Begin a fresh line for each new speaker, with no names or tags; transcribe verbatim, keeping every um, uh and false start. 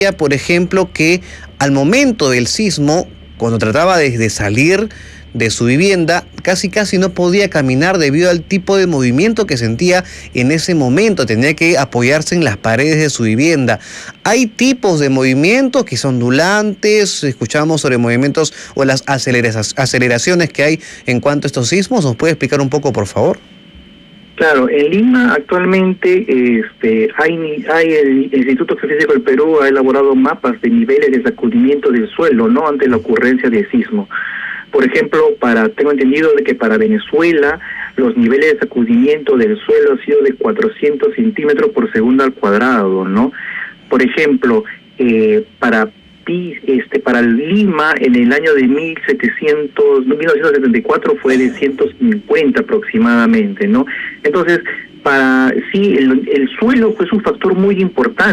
por ejemplo, que al momento del sismo, cuando trataba de, de salir de su vivienda, casi casi no podía caminar debido al tipo de movimiento que sentía en ese momento. Tenía que apoyarse en las paredes de su vivienda. Hay tipos de movimientos que son ondulantes, escuchamos sobre movimientos o las aceleraciones que hay en cuanto a estos sismos. ¿Nos puede explicar un poco, por favor?
Claro, en Lima actualmente este, hay, hay el Instituto Geofísico del Perú ha elaborado mapas de niveles de sacudimiento del suelo, ¿no?, ante la ocurrencia de sismo. Por ejemplo, para tengo entendido de que para Venezuela los niveles de sacudimiento del suelo han sido de cuatrocientos centímetros por segundo al cuadrado, ¿no? Por ejemplo, eh, para Este, para Lima en el año de mil novecientos setenta y cuatro fue de ciento cincuenta aproximadamente, ¿no? Entonces, para sí, el, el suelo pues, es un factor muy importante.